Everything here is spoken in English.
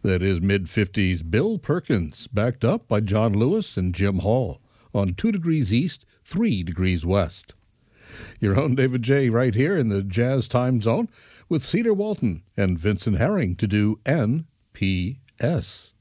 That is mid-50s Bill Perkins, backed up by John Lewis and Jim Hall on 2 Degrees East, 3 Degrees West. Your own David J. right here in the Jazz Time Zone with Cedar Walton and Vincent Herring to do NPS.